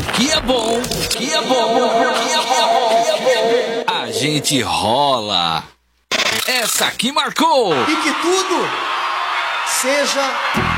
que é bom, o que é bom, o que é bom, o que é bom. A gente rola. Essa aqui marcou. E que tudo seja